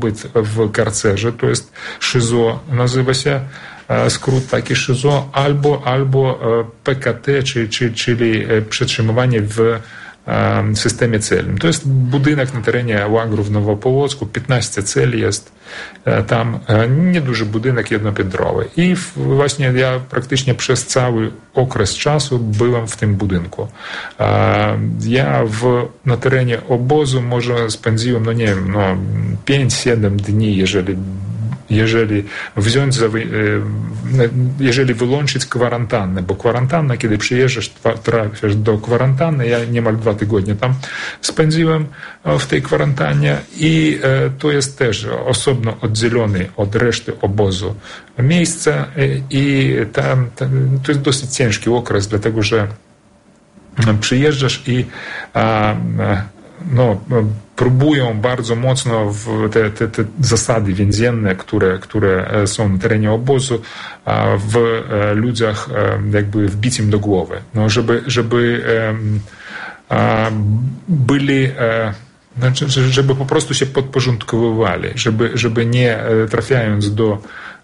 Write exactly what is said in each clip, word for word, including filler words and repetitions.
być w karcerze, to jest szyzo, nazywa się skrót taki szyzo, albo, albo P K T, czyli, czyli przetrzymywanie w systemie celnym. To jest budynek na terenie łagrów w Nowopołocku, piętnaście celi jest tam, nieduży budynek jednopiętrowy. I właśnie ja praktycznie przez cały okres czasu byłem w tym budynku. Ja w, na terenie obozu może spędziłem, no nie wiem, no pięć siedem dni, jeżeli jeżeli wziąć, jeżeli wyłączyć kwarantannę, bo kwarantanna, kiedy przyjeżdżasz, trafiasz do kwarantanny, ja niemal dwa tygodnie tam spędziłem w tej kwarantannie i to jest też osobno oddzielony od reszty obozu miejsce i tam, to jest dosyć ciężki okres, dlatego że przyjeżdżasz i no, próbują bardzo mocno w te, te, te zasady więzienne, które, które są na terenie obozu, w ludziach jakby wbić im do głowy. No, żeby, żeby byli, znaczy, żeby po prostu się podporządkowywali, żeby, żeby nie trafiając do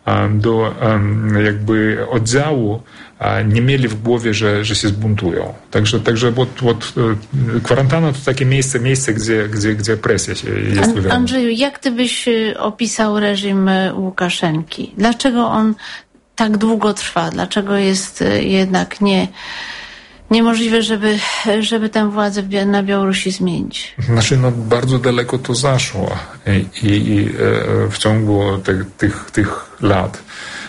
do jakby oddziału, nie mieli w głowie, że, że się zbuntują. Także, także вот, вот, kwarantanna to takie miejsce, miejsce gdzie, gdzie, gdzie presja się jest wywiadana. Andrzeju, jak ty byś opisał reżim Łukaszenki? Dlaczego on tak długo trwa? Dlaczego jest jednak nie... niemożliwe, żeby, żeby tę władzę na Białorusi zmienić? Znaczy, no bardzo daleko to zaszło i, i, i w ciągu tych, tych, tych lat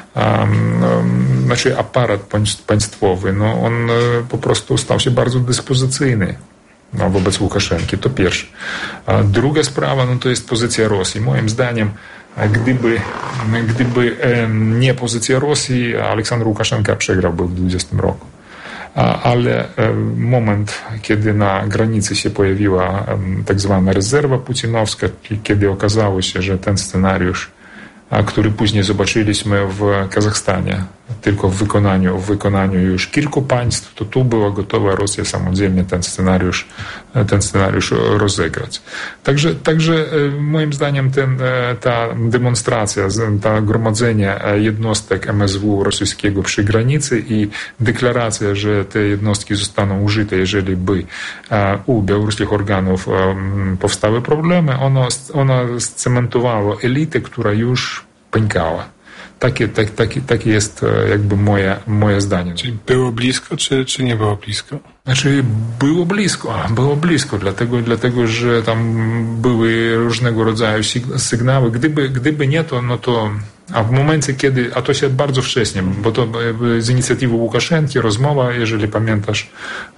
um, um, znaczy aparat państwowy, no on po prostu stał się bardzo dyspozycyjny no, wobec Łukaszenki, to pierwsze. A druga sprawa, no to jest pozycja Rosji. Moim zdaniem Gdyby, gdyby nie pozycja Rosji, Aleksandr Łukaszenka przegrałby w dwudziestym roku. Ale moment, kiedy na granicy się pojawiła tak zwana rezerwa putinowska, kiedy okazało się, że ten scenariusz, który później zobaczyliśmy w Kazachstanie, tylko w wykonaniu, w wykonaniu już kilku państw, to tu była gotowa Rosja samodzielnie ten scenariusz, ten scenariusz rozegrać. Także, także moim zdaniem ten, ta demonstracja, to gromadzenie jednostek M S W rosyjskiego przy granicy i deklaracja, że te jednostki zostaną użyte, jeżeli by u białoruskich organów powstały problemy, ono, ono scementowało elitę, która już pękała. Takie, tak, takie, takie jest jakby moje, moje zdanie. Czyli było blisko, czy, czy nie było blisko? Znaczy było blisko, było blisko, dlatego, dlatego że tam były różnego rodzaju sygnały. Gdyby, gdyby nie to, no to a w momencie, kiedy, a to się bardzo wcześnie, bo to z inicjatywy Łukaszenki rozmowa, jeżeli pamiętasz,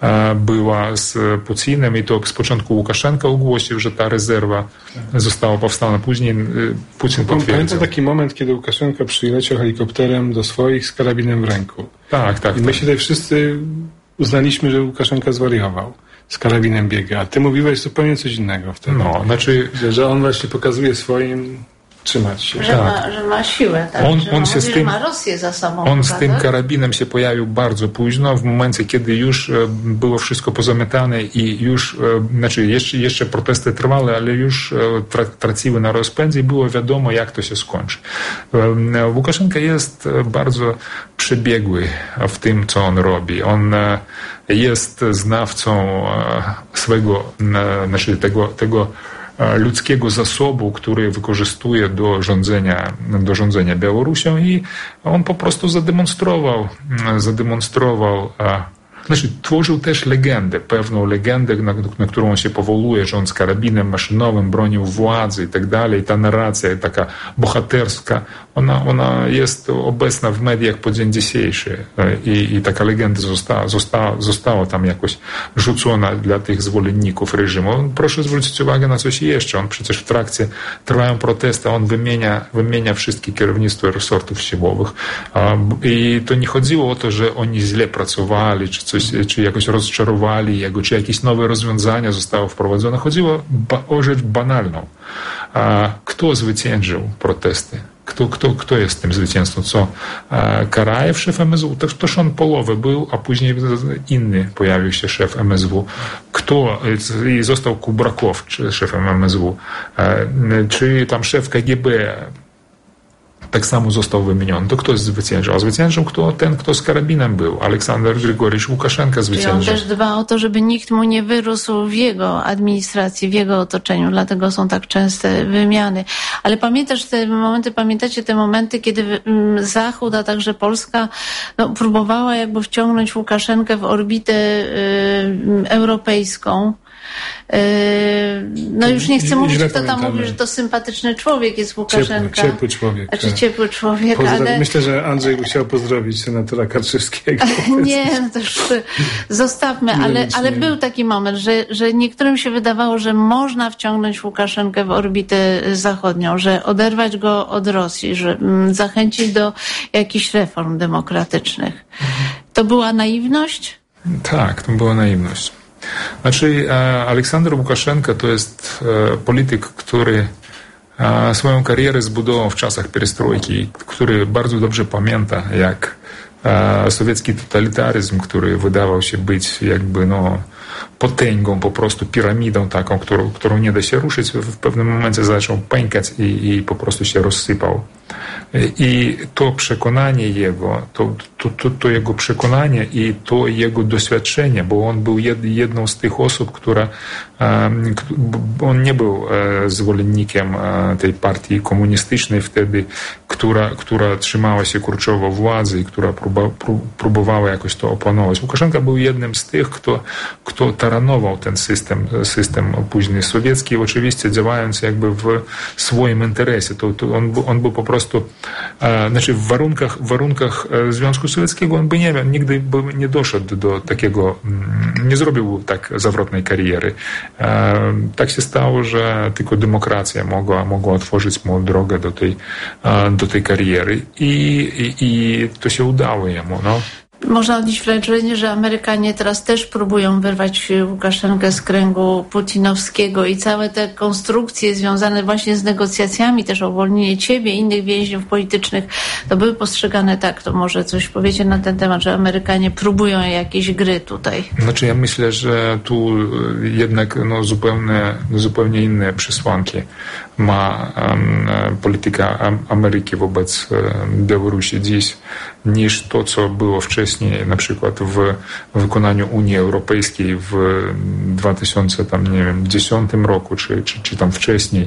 była z Putinem i to z początku Łukaszenka ogłosił, że ta rezerwa została powstała, później Putin potwierdził. Pamiętam taki moment, kiedy Łukaszenka przyleciał helikopterem do swoich z karabinem w ręku. Tak, tak. I my tak. się tutaj wszyscy uznaliśmy, że Łukaszenka zwariował. Z karabinem biega, a ty mówiłeś zupełnie coś innego wtedy. No, znaczy... Że, że on właśnie pokazuje swoim trzymać się. Że, tak. ma, że ma siłę, tak? On, że on mówi, się z tym, ma Rosję za sobą. On z tym tak? karabinem się pojawił bardzo późno, w momencie, kiedy już było wszystko pozamiatane i już, znaczy jeszcze, jeszcze protesty trwały, ale już traciły na rozpędzie i było wiadomo, jak to się skończy. Łukaszenka jest bardzo przebiegły w tym, co on robi. On jest znawcą swego, znaczy tego, tego ludzkiego zasobu, który wykorzystuje do rządzenia, do rządzenia Białorusią i on po prostu zademonstrował, zademonstrował, znaczy tworzył też legendę, pewną legendę, na, na którą on się powołuje, że on z karabinem maszynowym bronił władzy i tak dalej. Ta narracja taka bohaterska, ona, ona jest obecna w mediach po dzień dzisiejszy i, i taka legenda została, została, została tam jakoś rzucona dla tych zwolenników reżimu. Proszę zwrócić uwagę na coś jeszcze. On przecież w trakcie trwają protesty, on wymienia, wymienia wszystkie kierownictwa resortów siłowych i to nie chodziło o to, że oni źle pracowali, czy coś, czy jakoś rozczarowali jego, czy jakieś nowe rozwiązania zostały wprowadzone. Chodziło o rzecz banalną. Kto zwyciężył protesty? Kto kto, kto, kto jest tym zwycięzcą? Co? Karajew, szef M S W? To, toż on połowę był, a później inny pojawił się szef M S W. Kto? I został Kubrakow, szefem M S W. Czy tam szef K G B tak samo został wymieniony. To kto zwyciężył? A zwyciężył kto? Ten, kto z karabinem był. Aleksander Grigorjewicz Łukaszenka zwyciężył. I on też dba o to, żeby nikt mu nie wyrósł w jego administracji, w jego otoczeniu. Dlatego są tak częste wymiany. Ale pamiętasz te momenty, pamiętacie te momenty, kiedy Zachód, a także Polska no, próbowała jakby wciągnąć Łukaszenkę w orbitę y, europejską. No już nie chcę mówić, kto tam pamiętamy. Mówi, że to sympatyczny człowiek jest Łukaszenka. Ciepły, ciepły człowiek. Znaczy ciepły człowiek, Pozdraw... ale... Myślę, że Andrzej by chciał pozdrowić senatora Karczewskiego. Nie, no to już zostawmy, ale, ale był taki moment, że, że niektórym się wydawało, że można wciągnąć Łukaszenkę w orbitę zachodnią, że oderwać go od Rosji, że zachęcić do jakichś reform demokratycznych. To była naiwność? Tak, to była naiwność. Znaczy, Aleksander Łukaszenka to jest polityk, który swoją karierę zbudował w czasach perestrojki, który bardzo dobrze pamięta, jak sowiecki totalitaryzm, który wydawał się być jakby no, potęgą, po prostu piramidą taką, którą, którą nie da się ruszyć, w pewnym momencie zaczął pękać i, i po prostu się rozsypał. I to przekonanie jego, to, to, to, to jego przekonanie i to jego doświadczenie, bo on był jedną z tych osób, która, on nie był zwolennikiem tej partii komunistycznej wtedy, która, która trzymała się kurczowo władzy i która próbowała jakoś to opanować. Łukaszenka był jednym z tych, kto, kto taranował ten system, system później sowiecki, oczywiście działając jakby w swoim interesie. To, to on, on był po prostu, znaczy w warunkach, w warunkach Związku Sowieckiego on by nie miał, nigdy by nie doszedł do takiego, nie zrobił tak zawrotnej kariery. Tak się stało, że tylko demokracja mogła, mogła otworzyć mu drogę do tej, do tej kariery i, i, i to się udało jemu. No. Można odnieść wrażenie, że Amerykanie teraz też próbują wyrwać Łukaszenkę z kręgu putinowskiego i całe te konstrukcje związane właśnie z negocjacjami, też o uwolnienie ciebie i innych więźniów politycznych, to były postrzegane tak. To może coś powiecie na ten temat, że Amerykanie próbują jakieś gry tutaj. Znaczy ja myślę, że tu jednak no, zupełnie, zupełnie inne przesłanki ma um, polityka Ameryki wobec um, Białorusi dziś niż to, co było wcześniej, na przykład w wykonaniu Unii Europejskiej w dwa tysiące dziesiątym roku, czy, czy, czy tam wcześniej,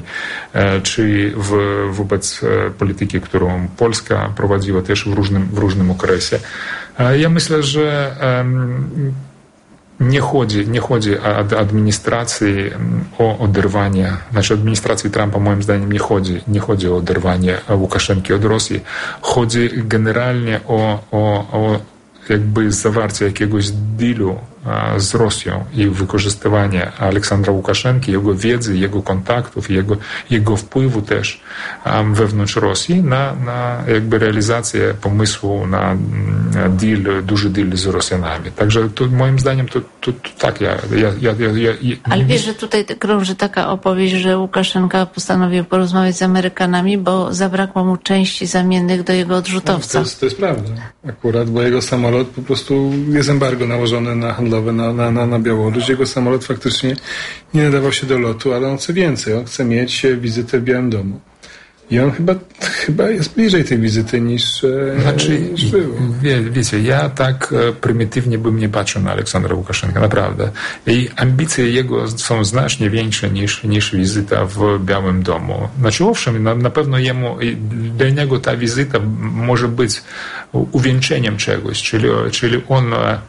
czy w, wobec polityki, którą Polska prowadziła też w różnym, w różnym okresie. Ja myślę, że um, Nie chodzi, nie chodzi o administracji o oderwanie, znaczy administracji Trumpa moim zdaniem nie chodzi, nie chodzi o oderwanie Łukaszenki od Rosji. Chodzi generalnie o, o, o jakby zawarcie jakiegoś dealu z Rosją i wykorzystywanie Aleksandra Łukaszenki, jego wiedzy, jego kontaktów, jego, jego wpływu też wewnątrz Rosji na, na jakby realizację pomysłu na deal, duży deal z Rosjanami. Także to moim zdaniem to, to, to tak ja, ja, ja, ja, ja... Ale wiesz, że tutaj krąży taka opowieść, że Łukaszenka postanowił porozmawiać z Amerykanami, bo zabrakło mu części zamiennych do jego odrzutowca. No, to, jest, to jest prawda. Akurat, bo jego samolot po prostu jest embargo nałożone na handlowe Na, na, na, na Białoruś. Jego samolot faktycznie nie nadawał się do lotu, ale on chce więcej. On chce mieć wizytę w Białym Domu. I on chyba, chyba jest bliżej tej wizyty niż, znaczy, niż było. Wie, wiecie, ja tak prymitywnie bym nie patrzył na Aleksandra Łukaszenkę, naprawdę. I ambicje jego są znacznie większe niż, niż wizyta w Białym Domu. Znaczy, owszem, na, na pewno jemu, dla niego ta wizyta może być uwieńczeniem czegoś, czyli, czyli on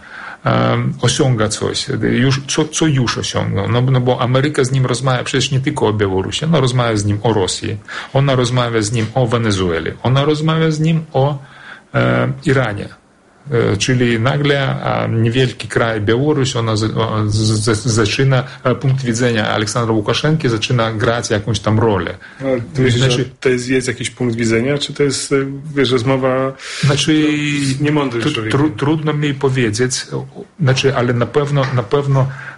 Um, osiąga coś, już, co, co już osiągnął. No, no bo Ameryka z nim rozmawia przecież nie tylko o Białorusi, ona rozmawia z nim o Rosji, ona rozmawia z nim o Wenezueli, ona rozmawia z nim o e, Iranie. E, czyli nagle a, niewielki kraj Białoruś, ona z, o, z, z, zaczyna, a, punkt widzenia Aleksandra Łukaszenki zaczyna grać jakąś tam rolę. No, ty myślisz, znaczy, że to jest, jest jakiś punkt widzenia, czy to jest, wiesz, rozmowa znaczy, niemądry tr, człowiek? Tr, trudno mi powiedzieć, znaczy, ale na pewno, na pewno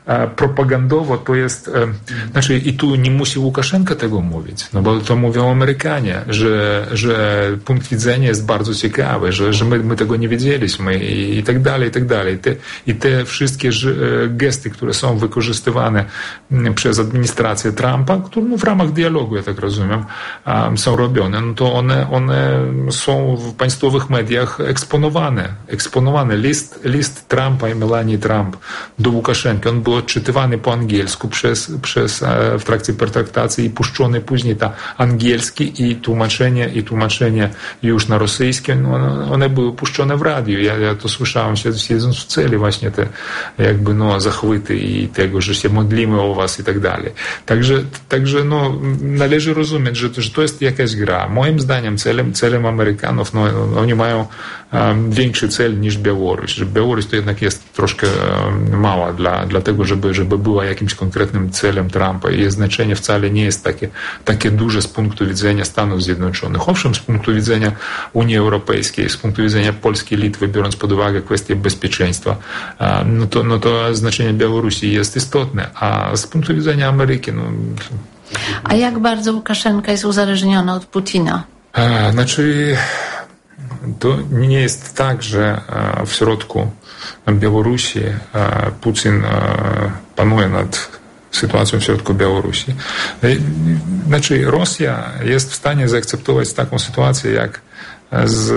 propagandowo to jest, znaczy i tu nie musi Łukaszenka tego mówić, no bo to mówią Amerykanie, że, że punkt widzenia jest bardzo ciekawy, że, że my, my tego nie wiedzieliśmy i, i tak dalej, i tak dalej. Te, I te wszystkie gesty, które są wykorzystywane przez administrację Trumpa, które no, w ramach dialogu, ja tak rozumiem, są robione, no to one, one są w państwowych mediach eksponowane. Eksponowany list, list Trumpa i Melanii Trump do Łukaszenki, on był odczytywany po angielsku przez, przez, w trakcie pertraktacji i puszczony później ta angielski i tłumaczenie, i tłumaczenie już na rosyjskie, no, one były puszczone w radiu. Ja, ja to słyszałem, siedząc w celi, właśnie te jakby no, zachwyty i tego, że się modlimy o was i tak dalej. Także, także no, należy rozumieć, że to, że to jest jakaś gra. Moim zdaniem celem, celem Amerykanów, no, oni mają um, większy cel niż Białoruś. Że Białoruś to jednak jest troszkę um, mała dla, dla tego, żeby, żeby była jakimś konkretnym celem Trumpa. I jej znaczenie wcale nie jest takie, takie duże z punktu widzenia Stanów Zjednoczonych. Owszem, z punktu widzenia Unii Europejskiej, z punktu widzenia Polski, Litwy, biorąc pod uwagę kwestię bezpieczeństwa, um, no, to, no to znaczenie Białorusi jest istotne. A z punktu widzenia Ameryki, no... A jak bardzo Łukaszenka jest uzależniona od Putina? A, znaczy, to nie jest tak, że w środku Białorusi Putin panuje nad sytuacją w środku Białorusi. Znaczy, Rosja jest w stanie zaakceptować taką sytuację jak z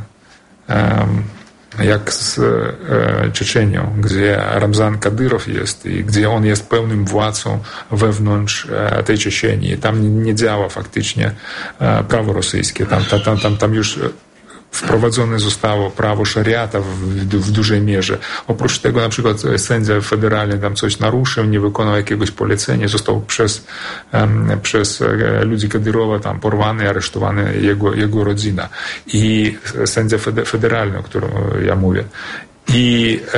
jak z e, Czeczenią, gdzie Ramzan Kadyrow jest i gdzie on jest pełnym władcą wewnątrz e, tej Czeczenii. Tam nie działa faktycznie e, prawo rosyjskie. Tam, tam, tam, tam, tam już wprowadzone zostało prawo szariata w, w, w dużej mierze. Oprócz tego na przykład sędzia federalny tam coś naruszył, nie wykonał jakiegoś polecenia, został przez, um, przez ludzi Kadyrowa tam porwany, aresztowany jego, jego rodzina. I sędzia federalny, o którym ja mówię. I e,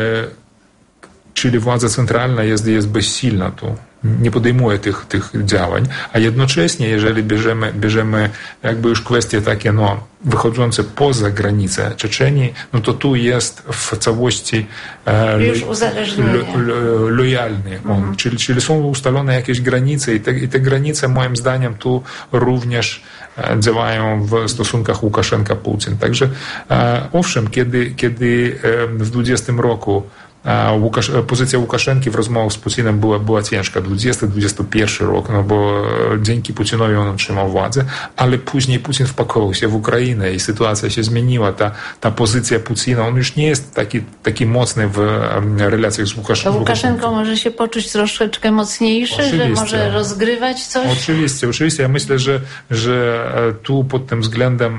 czyli władza centralna jest, jest bezsilna tu. Nie podejmuje tych, tych działań, a jednocześnie, jeżeli bierzemy, bierzemy jakby już kwestie takie, no, wychodzące poza granicę Czeczenii, no to tu jest w całości e, lo, lo, lojalny on, mhm. czyli, czyli są ustalone jakieś granice i te, i te granice moim zdaniem tu również e, działają w stosunkach Łukaszenka-Putin. Także e, owszem, kiedy, kiedy e, w dwudziestym roku Łukasz, pozycja Łukaszenki w rozmowach z Putinem była, była ciężka. dwudziesty dwudziesty pierwszy rok, no bo dzięki Putinowi on otrzymał władzę, ale później Putin wpakował się w Ukrainę i sytuacja się zmieniła. Ta, ta pozycja Putina, on już nie jest taki, taki mocny w relacjach z Łukaszenką. To Łukaszenko może się poczuć troszeczkę mocniejszy, oczywiście, że może rozgrywać coś? Oczywiście, oczywiście. Ja myślę, że, że tu pod tym względem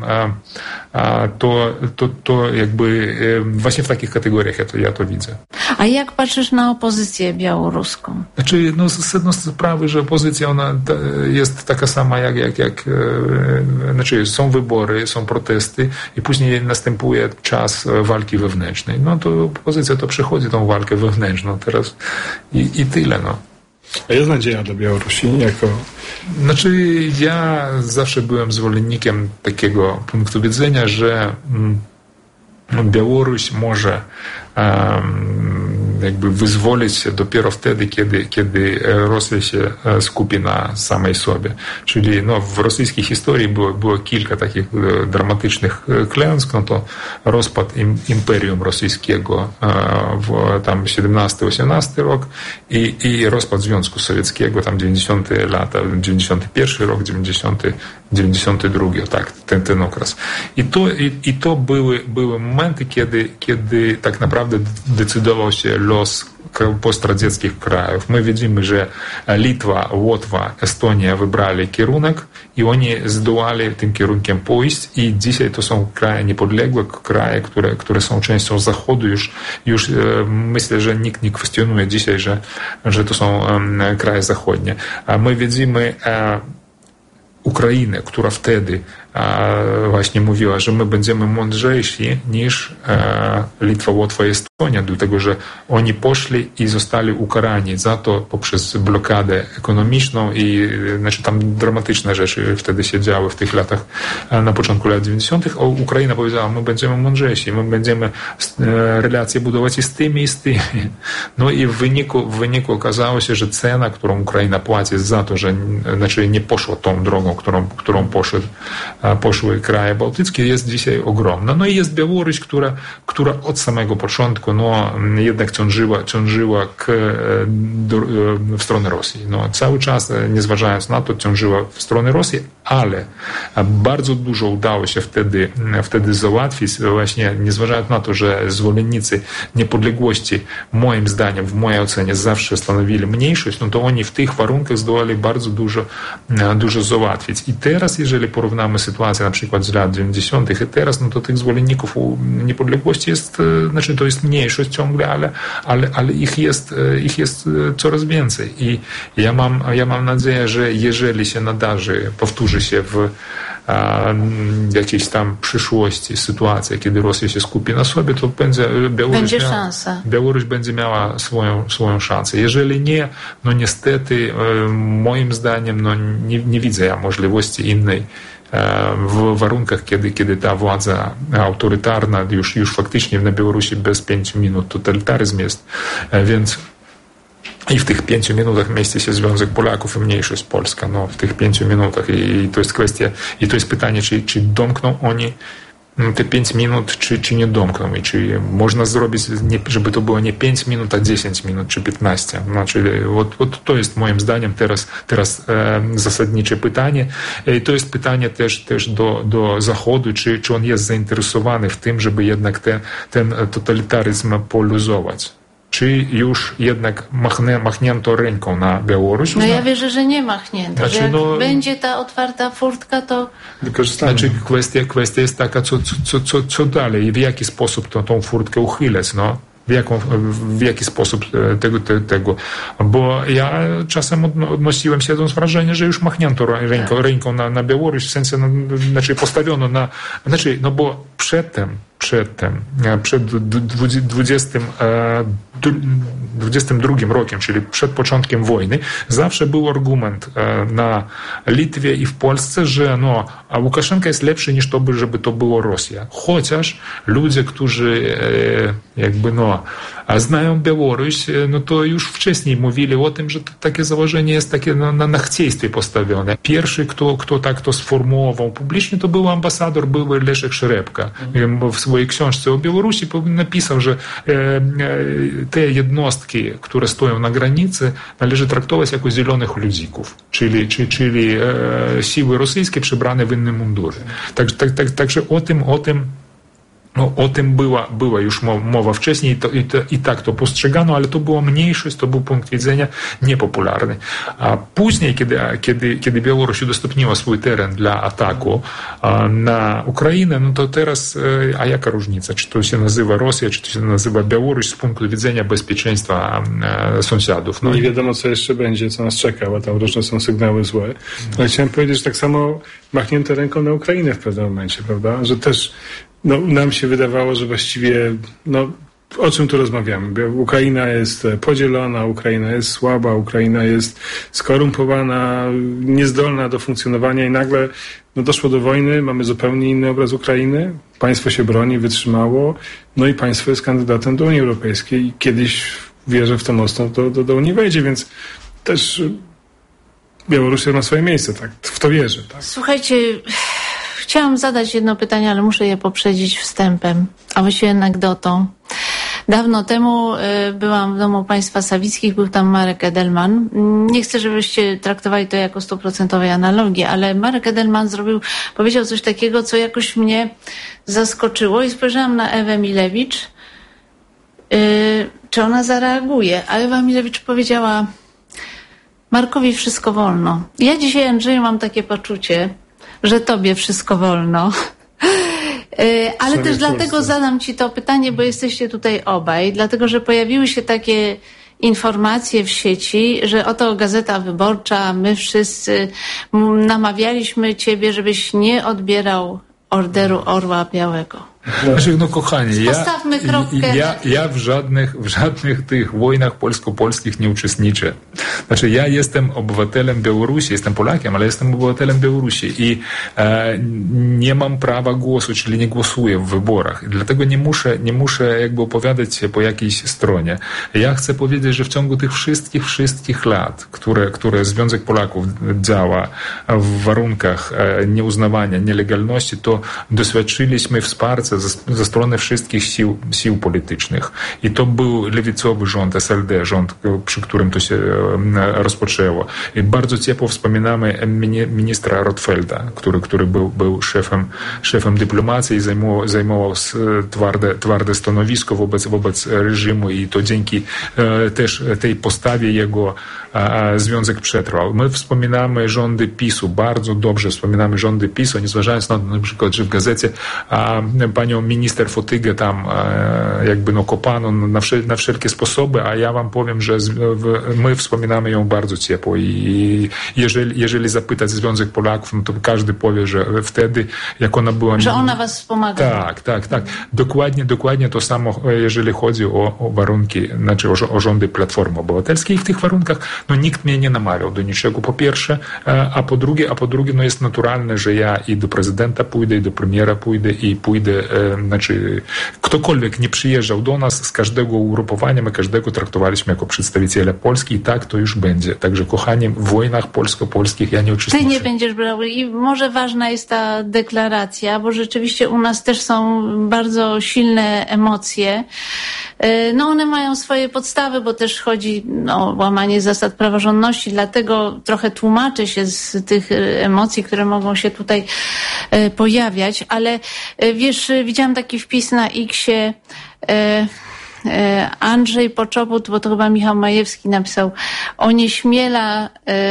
to, to, to jakby właśnie w takich kategoriach ja to, ja to widzę. A jak patrzysz na opozycję białoruską? Znaczy, no, z jednej sprawy, że opozycja ona jest taka sama jak, jak, jak e, znaczy są wybory, są protesty i później następuje czas walki wewnętrznej. No to opozycja to przechodzi tą walkę wewnętrzną teraz i, i tyle, no. A jest nadzieja dla Białorusi jako... Znaczy, ja zawsze byłem zwolennikiem takiego punktu widzenia, że mm, Białoruś może um, jakby wyzwolić się dopiero wtedy, kiedy, kiedy Rosja się skupi na samej sobie. Czyli no, w rosyjskiej historii było, było kilka takich dramatycznych klęsk, no to rozpad im, Imperium Rosyjskiego w tam siedemnasty osiemnasty rok i, i rozpad Związku Sowieckiego, tam dziewięćdziesiąte lata, dziewięćdziesiąty pierwszy rok, dziewięćdziesiąty, dziewięćdziesiąty drugi, tak, ten, ten okres. I to, i, i to były, były momenty, kiedy, kiedy tak naprawdę decydował się los postradzieckich krajów. My widzimy, że Litwa, Łotwa, Estonia wybrali kierunek i oni zdołali tym kierunkiem pójść i dzisiaj to są kraje niepodległe, kraje, które, które są częścią Zachodu. Już, już myślę, że nikt nie kwestionuje dzisiaj, że, że to są kraje zachodnie. My widzimy Ukrainę, która wtedy właśnie mówiła, że my będziemy mądrzejsi niż Litwa, Łotwa i Estonia, dlatego że oni poszli i zostali ukarani za to poprzez blokadę ekonomiczną i znaczy tam dramatyczne rzeczy wtedy się działy w tych latach, na początku lat dziewięćdziesiątych. Ukraina powiedziała, my będziemy mądrzejsi, my będziemy relacje budować i z tymi, i z tymi. No i w wyniku, w wyniku okazało się, że cena, którą Ukraina płaci za to, że znaczy nie poszła tą drogą, którą, którą poszedł poszły kraje bałtyckie, jest dzisiaj ogromna. No i jest Białoruś, która, która od samego początku no, jednak ciążyła, ciążyła k, do, w stronę Rosji. No, cały czas, nie zważając na to, ciążyła w stronę Rosji, ale bardzo dużo udało się wtedy, wtedy załatwić, właśnie nie zważając na to, że zwolennicy niepodległości, moim zdaniem, w mojej ocenie, zawsze stanowili mniejszość, no to oni w tych warunkach zdołali bardzo dużo, dużo załatwić. I teraz, jeżeli porównamy sytuację na przykład z lat dziewięćdziesiątych i teraz, no to tych zwolenników niepodległości jest, znaczy to jest mniejszość ciągle, ale, ale, ale ich jest, ich jest coraz więcej. I ja mam, ja mam nadzieję, że jeżeli się nadarzy, powtórzy się w jakiejś tam przyszłości sytuacja, kiedy Rosja się skupi na sobie, to będzie Białoruś, będzie miała, szansa. Białoruś będzie miała swoją, swoją szansę. Jeżeli nie, no niestety moim zdaniem no nie, nie widzę ja możliwości innej w warunkach, kiedy, kiedy ta władza autorytarna już, już faktycznie na Białorusi bez pięciu minut totalitaryzm jest, więc i w tych pięciu minutach mieści się Związek Polaków i mniejszość polska, no w tych pięciu minutach i, i to jest kwestia, i to jest pytanie, czy, czy domkną oni te pięć minut, czy, czy nie domkną i czy można zrobić, nie, żeby to było nie pięć minut, a dziesięć minut, czy piętnaście. Znaczy, вот, вот to jest moim zdaniem teraz, teraz e, zasadnicze pytanie. I to jest pytanie też, też do, do Zachodu, czy, czy on jest zainteresowany w tym, żeby jednak ten, ten totalitaryzm poluzować. Czy już jednak machnie, machnięto ręką na Białoruś? No ja wierzę, że nie machnięto. Znaczy, że jak no, będzie ta otwarta furtka, to... Znaczy kwestia, kwestia jest taka, co, co, co, co dalej i w jaki sposób to, tą furtkę uchylać, no? W, jaką, w jaki sposób tego, tego. Bo ja czasem odnosiłem siedząc wrażenie, że już machnięto ręką, ręką na, na Białoruś, w sensie, no, znaczy postawiono na... Znaczy, no bo przedtem, przedtem, przed dwudziestym drugim rokiem, czyli przed początkiem wojny, zawsze był argument na Litwie i w Polsce, że no, a Łukaszenka jest lepszy niż to, żeby to było Rosja. Chociaż ludzie, którzy jakby no, znają Białoruś, no to już wcześniej mówili o tym, że to takie założenie jest takie no, na, na chcieństwie postawione. Pierwszy, kto, kto tak to sformułował publicznie, to był ambasador, były Leszek Szerepka. W swojej książce o Białorusi napisał, że e, e, te jednostki, które stoją na granicy, należy traktować jako zielonych ludzików, czyli, czyli, czyli e, siły rosyjskie przebrane w inne mundury. Także tak, tak, tak, o tym, o tym No, o tym była, była już mowa wcześniej i, to, i, to, i tak to postrzegano, ale to była mniejszość, to był punkt widzenia niepopularny. A później, kiedy, kiedy, kiedy Białoruś udostępniła swój teren dla ataku na Ukrainę, no to teraz, a jaka różnica? Czy to się nazywa Rosja, czy to się nazywa Białoruś z punktu widzenia bezpieczeństwa sąsiadów? No nie wiadomo, co jeszcze będzie, co nas czeka, bo tam różne są sygnały złe. Ale chciałem powiedzieć, że tak samo machnięto ręką na Ukrainę w pewnym momencie, prawda? Że też no, nam się wydawało, że właściwie, no, o czym tu rozmawiamy? Ukraina jest podzielona, Ukraina jest słaba, Ukraina jest skorumpowana, niezdolna do funkcjonowania i nagle no, doszło do wojny, mamy zupełnie inny obraz Ukrainy, państwo się broni, wytrzymało, no i państwo jest kandydatem do Unii Europejskiej i kiedyś, wierzę w to mocno, do, do, do Unii wejdzie, więc też Białoruś ma swoje miejsce, tak, w to wierzę. Tak? Słuchajcie... Chciałam zadać jedno pytanie, ale muszę je poprzedzić wstępem, a właściwie anegdotą. Dawno temu byłam w domu państwa Sawickich, był tam Marek Edelman. Nie chcę, żebyście traktowali to jako stuprocentowej analogii, ale Marek Edelman zrobił, powiedział coś takiego, co jakoś mnie zaskoczyło i spojrzałam na Ewę Milewicz, yy, czy ona zareaguje. A Ewa Milewicz powiedziała: Markowi wszystko wolno. Ja dzisiaj, Andrzeju, mam takie poczucie, że tobie wszystko wolno. Ale Sobie też dlatego zadam ci to pytanie, bo jesteście tutaj obaj, dlatego że pojawiły się takie informacje w sieci, że oto Gazeta Wyborcza, my wszyscy namawialiśmy ciebie, żebyś nie odbierał Orderu Orła Białego. Znaczy, no kochani, ja, Postawmy kropkę. ja, ja w żadnych, w żadnych tych wojnach polsko-polskich nie uczestniczę. Znaczy, ja jestem obywatelem Białorusi, jestem Polakiem, ale jestem obywatelem Białorusi i e, nie mam prawa głosu, czyli nie głosuję w wyborach. Dlatego nie muszę, nie muszę jakby opowiadać się po jakiejś stronie. Ja chcę powiedzieć, że w ciągu tych wszystkich, wszystkich lat, które, które Związek Polaków działa w warunkach e, nieuznawania, nielegalności, to doświadczyliśmy wsparcia ze, ze strony wszystkich sił, sił politycznych. I to był lewicowy rząd, S L D, rząd, przy którym to się rozpoczęło. I bardzo ciepło wspominamy ministra Rotfelda, który, który był, był szefem, szefem dyplomacji i zajmował, zajmował twarde, twarde stanowisko wobec, wobec reżimu i to dzięki e, też tej postawie jego e, Związek przetrwał. My wspominamy rządy PiSu, bardzo dobrze wspominamy rządy PiSu, nie zważając na na przykład, że w gazecie a, panią minister Fotygę tam e, jakby no kopano na, wszel, na wszelkie sposoby, a ja wam powiem, że z, w, my wspominamy ją bardzo ciepło i jeżeli, jeżeli zapytać Związek Polaków, no to każdy powie, że wtedy, jak ona była... Że ona was wspomaga. Tak, tak, tak. Dokładnie, dokładnie to samo, jeżeli chodzi o, o warunki, znaczy o, o rządy Platformy Obywatelskiej. I w tych warunkach no, nikt mnie nie namawiał do niczego, po pierwsze, a po drugie, a po drugie no, jest naturalne, że ja i do prezydenta pójdę, i do premiera pójdę, i pójdę, e, znaczy ktokolwiek nie przyjeżdżał do nas z każdego ugrupowania, my każdego traktowaliśmy jako przedstawiciela Polski i tak to już będzie. Także kochani, w wojnach polsko-polskich ja nie uczestniczę. Ty nie będziesz brał i może ważna jest ta deklaracja, bo rzeczywiście u nas też są bardzo silne emocje. No one mają swoje podstawy, bo też chodzi o łamanie zasad praworządności, dlatego trochę tłumaczę się z tych emocji, które mogą się tutaj pojawiać, ale wiesz, widziałam taki wpis na X-ie, Andrzej Poczobut, bo to chyba Michał Majewski napisał, onieśmiela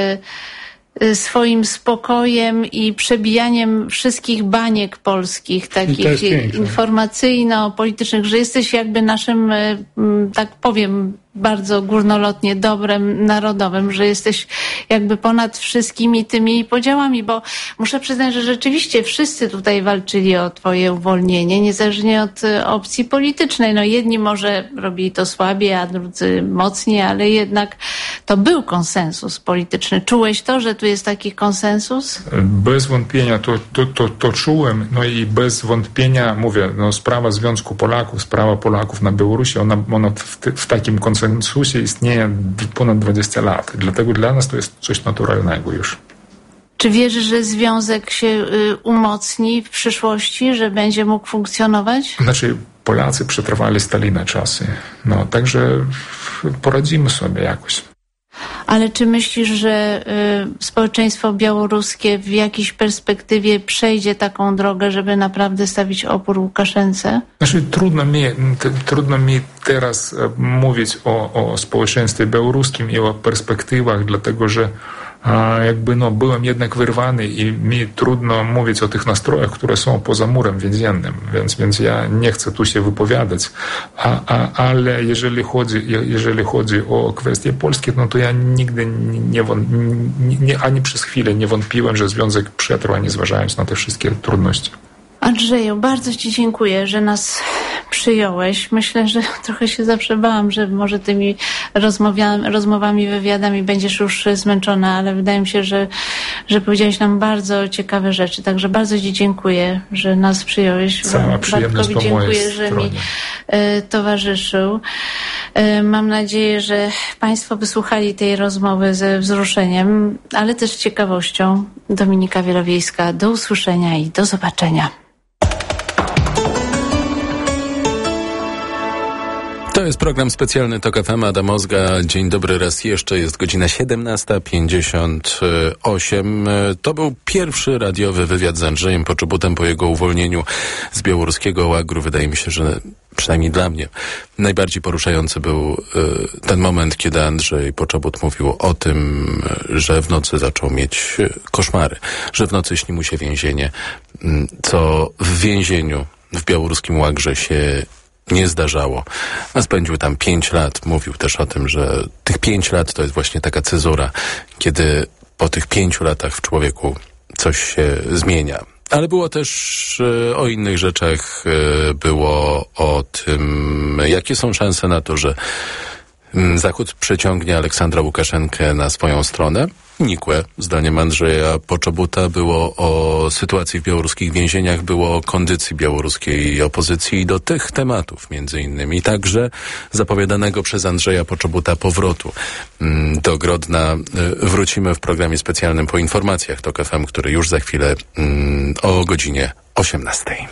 swoim spokojem i przebijaniem wszystkich baniek polskich, takich informacyjno-politycznych, że jesteś jakby naszym, tak powiem, bardzo górnolotnie dobrem narodowym, że jesteś jakby ponad wszystkimi tymi podziałami, bo muszę przyznać, że rzeczywiście wszyscy tutaj walczyli o twoje uwolnienie, niezależnie od opcji politycznej. No jedni może robili to słabiej, a drudzy mocniej, ale jednak to był konsensus polityczny. Czułeś to, że tu jest taki konsensus? Bez wątpienia to, to, to, to czułem, no i bez wątpienia mówię, no sprawa Związku Polaków, sprawa Polaków na Białorusi, ona, ona w, w takim konsensusie konsensusie istnieje ponad dwadzieścia lat. Dlatego dla nas to jest coś naturalnego już. Czy wierzysz, że związek się y, umocni w przyszłości, że będzie mógł funkcjonować? Znaczy, Polacy przetrwali Stalina czasy. No, także poradzimy sobie jakoś. Ale czy myślisz, że y, społeczeństwo białoruskie w jakiejś perspektywie przejdzie taką drogę, żeby naprawdę stawić opór Łukaszence? Znaczy, trudno mi, t, trudno mi teraz mówić o, o społeczeństwie białoruskim i o perspektywach, dlatego że a jakby no, byłem jednak wyrwany i mi trudno mówić o tych nastrojach, które są poza murem więziennym, więc, więc ja nie chcę tu się wypowiadać, a, a, ale jeżeli chodzi, jeżeli chodzi o kwestie polskie, no to ja nigdy nie, nie, nie, nie, ani przez chwilę nie wątpiłem, że związek przetrwa, nie zważając na te wszystkie trudności. Andrzeju, bardzo ci dziękuję, że nas przyjąłeś. Myślę, że trochę się zawsze bałam, że może tymi rozmowami, rozmowami, wywiadami będziesz już zmęczona, ale wydaje mi się, że, że powiedziałeś nam bardzo ciekawe rzeczy. Także bardzo ci dziękuję, że nas przyjąłeś. Cała przyjemność po dziękuję, że mi e, towarzyszył. E, mam nadzieję, że Państwo wysłuchali tej rozmowy ze wzruszeniem, ale też z ciekawością. Dominika Wielowiejska, do usłyszenia i do zobaczenia. To jest program specjalny TOK F M, Adam Ozga. Dzień dobry raz jeszcze, jest godzina siedemnasta pięćdziesiąt osiem. To był pierwszy radiowy wywiad z Andrzejem Poczobutem po jego uwolnieniu z białoruskiego łagru. Wydaje mi się, że przynajmniej dla mnie najbardziej poruszający był y, ten moment, kiedy Andrzej Poczobut mówił o tym, że w nocy zaczął mieć koszmary, że w nocy śni mu się więzienie, co w więzieniu w białoruskim łagrze się nie zdarzało. A spędził tam pięć lat. Mówił też o tym, że tych pięć lat to jest właśnie taka cezura, kiedy po tych pięciu latach w człowieku coś się zmienia. Ale było też e, o innych rzeczach. E, było o tym, jakie są szanse na to, że m, Zachód przeciągnie Aleksandra Łukaszenkę na swoją stronę. Nikłe, zdaniem Andrzeja Poczobuta. Było o sytuacji w białoruskich więzieniach, było o kondycji białoruskiej opozycji i do tych tematów między innymi także zapowiadanego przez Andrzeja Poczobuta powrotu mm, do Grodna y, wrócimy w programie specjalnym po informacjach TOK F M, który już za chwilę mm, o godzinie osiemnastej.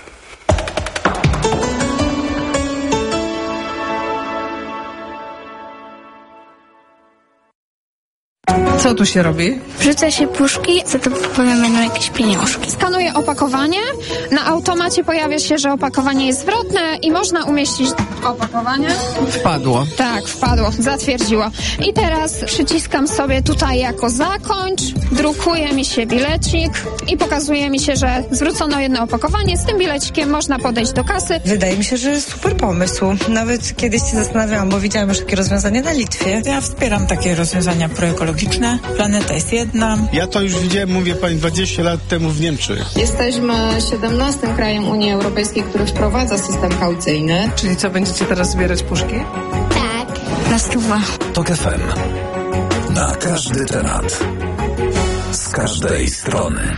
Co tu się robi? Wrzuca się puszki, za to potem będą jakieś pieniążki. Skanuję opakowanie, na automacie pojawia się, że opakowanie jest zwrotne i można umieścić opakowanie. Wpadło. Tak, wpadło, zatwierdziło. I teraz przyciskam sobie tutaj jako zakończ, drukuje mi się bilecik i pokazuje mi się, że zwrócono jedno opakowanie. Z tym bilecikiem można podejść do kasy. Wydaje mi się, że super pomysł. Nawet kiedyś się zastanawiałam, bo widziałam już takie rozwiązanie na Litwie. Ja wspieram takie rozwiązania proekologiczne. Planeta jest jedna. Ja to już widziałem, mówię pani, dwadzieścia lat temu w Niemczech. Jesteśmy siedemnastym krajem Unii Europejskiej, który wprowadza system kaucyjny. Czyli co, będziecie teraz zbierać puszki? Tak, na stówę. TOK F M. Na każdy temat. Z każdej strony.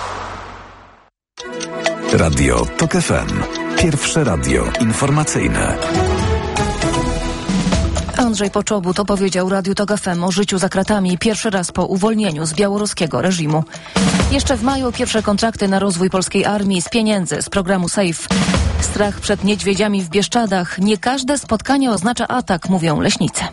Radio TOK F M. Pierwsze radio informacyjne. Andrzej Poczobut opowiedział Radiu TOK F M o życiu za kratami pierwszy raz po uwolnieniu z białoruskiego reżimu. Jeszcze w maju pierwsze kontrakty na rozwój polskiej armii z pieniędzy z programu SAFE. Strach przed niedźwiedziami w Bieszczadach. Nie każde spotkanie oznacza atak, mówią leśnicy.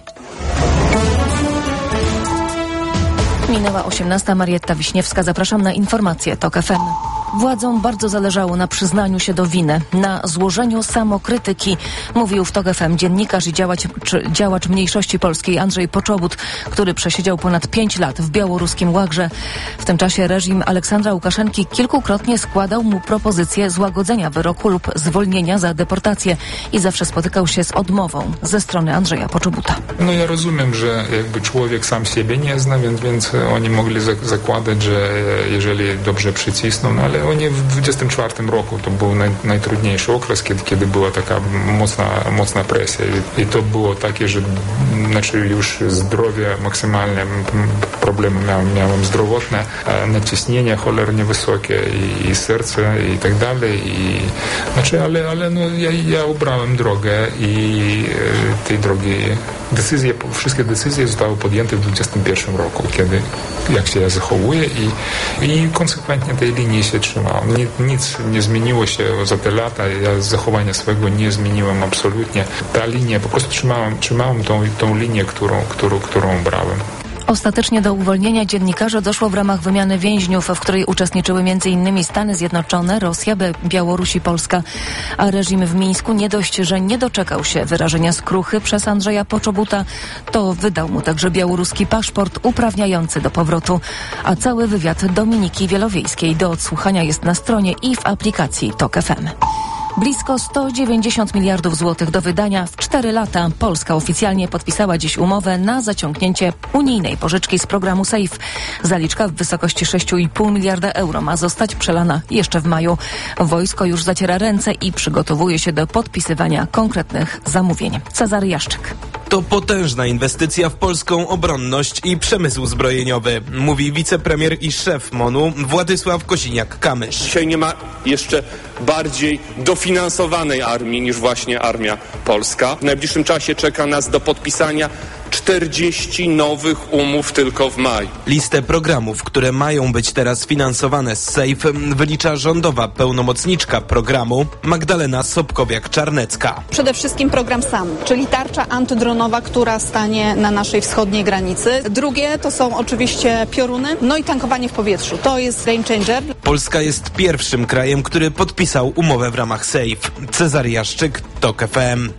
Minęła osiemnasta. Marietta Wiśniewska. Zapraszam na informacje TOK F M. Władzom bardzo zależało na przyznaniu się do winy, na złożeniu samokrytyki, mówił w TOK F M dziennikarz i działacz, działacz mniejszości polskiej Andrzej Poczobut, który przesiedział ponad pięć lat w białoruskim łagrze. W tym czasie reżim Aleksandra Łukaszenki kilkukrotnie składał mu propozycję złagodzenia wyroku lub zwolnienia za deportację i zawsze spotykał się z odmową ze strony Andrzeja Poczobuta. No ja rozumiem, że jakby człowiek sam siebie nie zna, więc, więc oni mogli zakładać, że jeżeli dobrze przycisną, no ale oni w dwudziestym czwartym roku to był naj, najtrudniejszy okres, kiedy, kiedy była taka mocna, mocna presja i, i to było takie, że znaczy już zdrowie maksymalne, problemy miałem, miałem zdrowotne, naciśnienie cholernie wysokie i, i serce i tak dalej. I, znaczy, ale, ale no, ja, ja obrałem drogę i e, tej drogi decyzje, wszystkie decyzje zostały podjęte w dwudziestym pierwszym roku, kiedy jak się ja zachowuję i, i konsekwentnie tej linii się trzymałem. Nic, nic nie zmieniło się za te lata, ja zachowania swojego nie zmieniłem absolutnie. Ta linia, po prostu trzymałem, trzymałem tą, tą linię, którą, którą, którą brałem. Ostatecznie do uwolnienia dziennikarza doszło w ramach wymiany więźniów, w której uczestniczyły m.in. Stany Zjednoczone, Rosja, Białoruś i Polska. A reżim w Mińsku nie dość, że nie doczekał się wyrażenia skruchy przez Andrzeja Poczobuta, to wydał mu także białoruski paszport uprawniający do powrotu. A cały wywiad Dominiki Wielowiejskiej do odsłuchania jest na stronie i w aplikacji TOK F M. Blisko sto dziewięćdziesiąt miliardów złotych do wydania w cztery lata. Polska oficjalnie podpisała dziś umowę na zaciągnięcie unijnej pożyczki z programu SAFE. Zaliczka w wysokości sześć i pół miliarda euro ma zostać przelana jeszcze w maju. Wojsko już zaciera ręce i przygotowuje się do podpisywania konkretnych zamówień. Cezary Jaszczyk. To potężna inwestycja w polską obronność i przemysł zbrojeniowy, mówi wicepremier i szef MON-u Władysław Kosiniak-Kamysz. Dzisiaj nie ma jeszcze bardziej dofinansowanej armii niż właśnie armia polska. W najbliższym czasie czeka nas do podpisania czterdzieści nowych umów tylko w maju. Listę programów, które mają być teraz finansowane z SAFE, wylicza rządowa pełnomocniczka programu Magdalena Sobkowiak-Czarnecka. Przede wszystkim program SAM, czyli tarcza antydronowa, która stanie na naszej wschodniej granicy. Drugie to są oczywiście pioruny, no i tankowanie w powietrzu. To jest game changer. Polska jest pierwszym krajem, który podpisał umowę w ramach SAFE. Cezary Jaszczyk, TOK F M.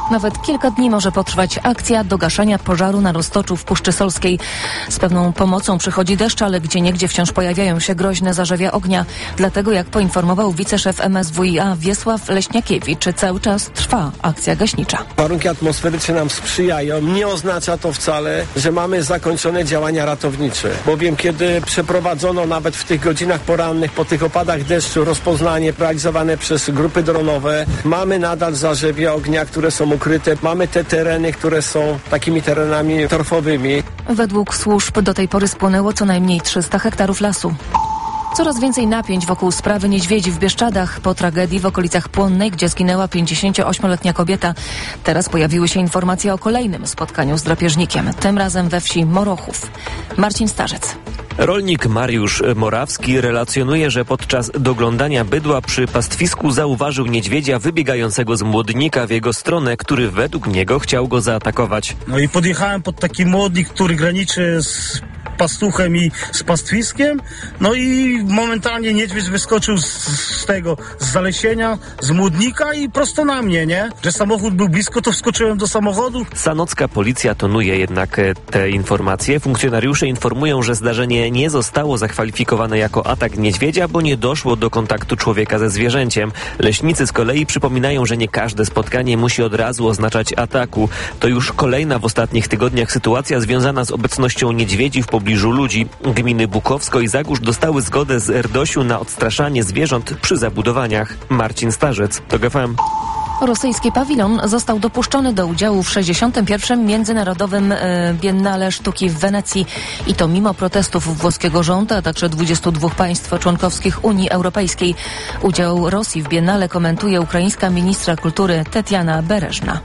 Nawet kilka dni może potrwać akcja do gaszenia pożaru na Roztoczu w Puszczy Solskiej. Z pewną pomocą przychodzi deszcz, ale gdzieniegdzie wciąż pojawiają się groźne zarzewia ognia. Dlatego, jak poinformował wiceszef M S W i A Wiesław Leśniakiewicz, cały czas trwa akcja gaśnicza. Warunki atmosferyczne nam sprzyjają. Nie oznacza to wcale, że mamy zakończone działania ratownicze. Bowiem kiedy przeprowadzono nawet w tych godzinach porannych po tych opadach deszczu rozpoznanie realizowane przez grupy dronowe, mamy nadal zarzewia ognia, które są ukryte. Mamy te tereny, które są takimi terenami torfowymi. Według służb do tej pory spłonęło co najmniej trzysta hektarów lasu. Coraz więcej napięć wokół sprawy niedźwiedzi w Bieszczadach po tragedii w okolicach Płonnej, gdzie zginęła pięćdziesięcioośmioletnia kobieta. Teraz pojawiły się informacje o kolejnym spotkaniu z drapieżnikiem, tym razem we wsi Morochów. Marcin Starzec. Rolnik Mariusz Morawski relacjonuje, że podczas doglądania bydła przy pastwisku zauważył niedźwiedzia wybiegającego z młodnika w jego stronę, który według niego chciał go zaatakować. No i podjechałem pod taki młodnik, który graniczy z pastuchem i z pastwiskiem, no i momentalnie niedźwiedź wyskoczył z, z tego, z zalesienia, z młodnika i prosto na mnie, nie? Że samochód był blisko, to wskoczyłem do samochodu. Sanocka policja tonuje jednak te informacje. Funkcjonariusze informują, że zdarzenie nie zostało zakwalifikowane jako atak niedźwiedzia, bo nie doszło do kontaktu człowieka ze zwierzęciem. Leśnicy z kolei przypominają, że nie każde spotkanie musi od razu oznaczać ataku. To już kolejna w ostatnich tygodniach sytuacja związana z obecnością niedźwiedzi w pobliżu ludzi. Gminy Bukowsko i Zagórz dostały zgodę z R D O S-u na odstraszanie zwierząt przy zabudowaniach. Marcin Starzec, TOG F M. Rosyjski pawilon został dopuszczony do udziału w sześćdziesiątym pierwszym Międzynarodowym e, Biennale Sztuki w Wenecji i to mimo protestów włoskiego rządu, a także dwudziestu dwóch państw członkowskich Unii Europejskiej. Udział Rosji w Biennale komentuje ukraińska ministra kultury Tetiana Bereżna.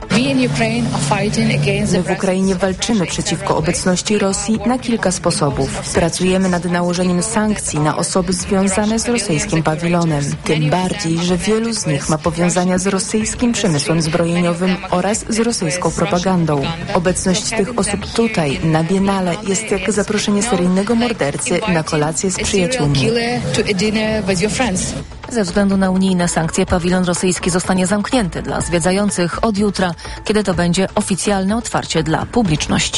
My w Ukrainie walczymy przeciwko obecności Rosji na kilka sposobów. Pracujemy nad nałożeniem sankcji na osoby związane z rosyjskim pawilonem. Tym bardziej, że wielu z nich ma powiązania z rosyjskim przemysłem zbrojeniowym oraz z rosyjską propagandą. Obecność tych osób tutaj, na Biennale, jest jak zaproszenie seryjnego mordercy na kolację z przyjaciółmi. Ze względu na unijne sankcje pawilon rosyjski zostanie zamknięty dla zwiedzających od jutra, kiedy to będzie oficjalne otwarcie dla publiczności.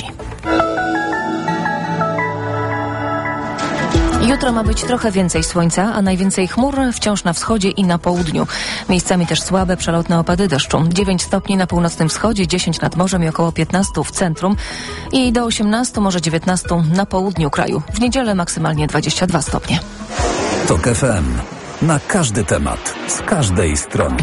Jutro ma być trochę więcej słońca, a najwięcej chmur wciąż na wschodzie i na południu. Miejscami też słabe, przelotne opady deszczu. dziewięć stopni na północnym wschodzie, dziesięć nad morzem i około piętnaście w centrum i do osiemnastu, może dziewiętnastu na południu kraju. W niedzielę maksymalnie dwadzieścia dwa stopnie. TOG F M. Na każdy temat, z każdej strony.